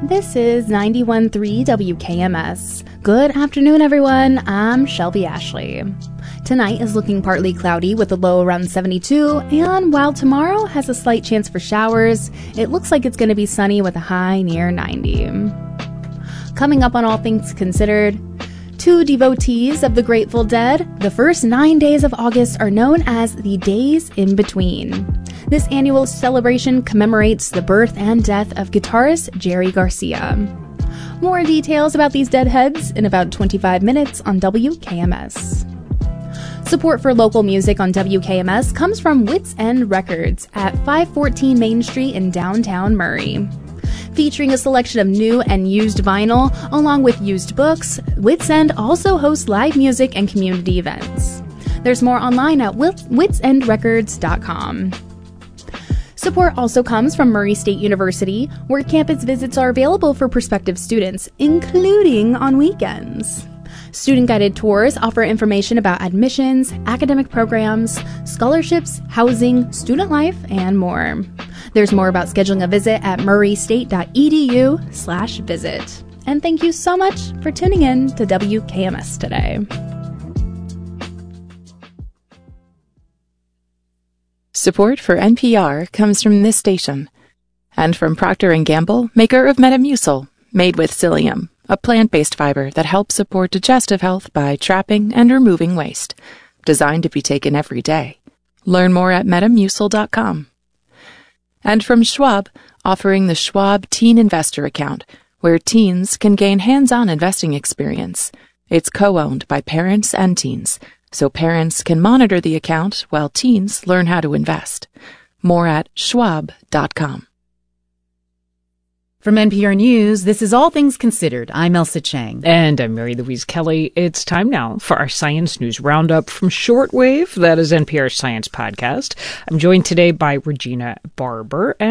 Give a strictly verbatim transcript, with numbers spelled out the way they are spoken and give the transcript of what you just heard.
This is ninety-one point three W K M S. Good afternoon, everyone. I'm Shelby Ashley. Tonight is looking partly cloudy with a low around seventy-two, and while tomorrow has a slight chance for showers, it looks like it's going to be sunny with a high near ninety. Coming up on All Things Considered, to devotees of the Grateful Dead, the first nine days of August are known as the Days in Between. This annual celebration commemorates the birth and death of guitarist Jerry Garcia. More details about these deadheads in about twenty-five minutes on W K M S. Support for local music on W K M S comes from Wits End Records at five fourteen Main Street in downtown Murray. Featuring a selection of new and used vinyl, along with used books, Wits End also hosts live music and community events. There's more online at wits end records dot com. Support also comes from Murray State University, where campus visits are available for prospective students, including on weekends. Student-guided tours offer information about admissions, academic programs, scholarships, housing, student life, and more. There's more about scheduling a visit at murraystate.edu slash visit. And thank you so much for tuning in to W K M S today. Support for N P R comes from this station and from Procter and Gamble, maker of Metamucil, made with psyllium, a plant-based fiber that helps support digestive health by trapping and removing waste. Designed to be taken every day. Learn more at metamucil dot com. And from Schwab, offering the Schwab Teen Investor Account, where teens can gain hands-on investing experience. It's co-owned by parents and teens, so parents can monitor the account while teens learn how to invest. More at schwab dot com. From N P R News, this is All Things Considered. I'm Elsa Chang. And I'm Mary Louise Kelly. It's time now for our Science News Roundup from Shortwave. That is N P R's Science Podcast. I'm joined today by Regina Barber.